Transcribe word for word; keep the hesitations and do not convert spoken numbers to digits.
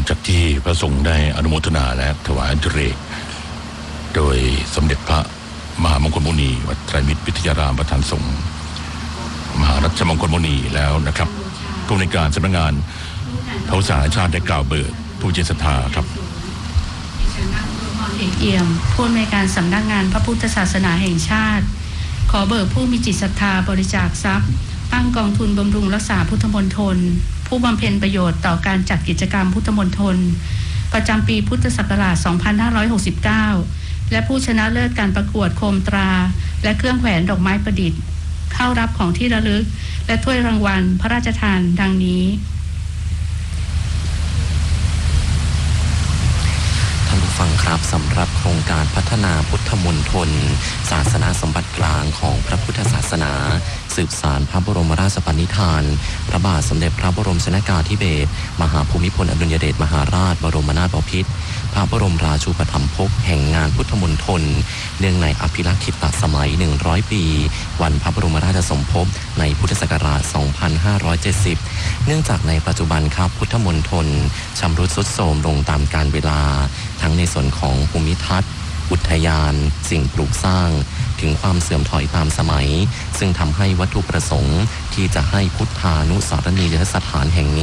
จากที่พระสงฆ์ได้อนุโมทนาและถวายอัญเรกโดยสมเด็จพระมหามงคลมุนีวัดไตรมิตรวิทยารามประธานสงฆ์มหารัชมงคลมุนีแล้วนะครับผู้ในการสำนักงานพระพุทธศาสนาชาติได้กล่าวเบิกผู้จิตศรัทธาครับเอกเอี่ยมผู้อำนวยการสำนักงานพระพุทธศาสนาแห่งชาติขอเบิกผู้มีจิตศรัทธาบริจาคทรัพย์ตั้งกองทุนบำรุงรักษาพุทธมณฑลผู้บำเพ็ญประโยชน์ต่อการจัดกิจกรรมพุทธมณฑลประจำปีพุทธศักราช สองพันห้าร้อยหกสิบเก้า และผู้ชนะเลิศการประกวดโคมตราและเครื่องแขวนดอกไม้ประดิษฐ์เข้ารับของที่ระลึกและถ้วยรางวัลพระราชทานดังนี้ฟังครับสำหรับโครงการพัฒนาพุทธมณฑลศาสนาสมบัติกลางของพระพุทธศาสนาสืบสานพระบรมราชปณิธานพระบาทสมเด็จพระบรมชนกาธิเบศรมหาภูมิพลอดุลยเดชมหาราชบรมนาถบพิตรพระบรมราชูปถัมภกแห่งงานพุทธมณฑลเนื่องในอภิลักษิตสมัยหนึ่งร้อยปีวันพระบรมราชสมภพในพุทธศักราช สองพันห้าร้อยเจ็ดสิบ เนื่องจากในปัจจุบันครับพุทธมณฑลชำรุดทรุดโทรมลงตามกาลเวลาทั้งในส่วนของภูมิทัศน์อุทยานสิ่งปลูกสร้างถึงความเสื่อมถอยตามสมัยซึ่งทำให้วัตถุประสงค์ที่จะให้พุทธานุสรณียสถานแห่งนี้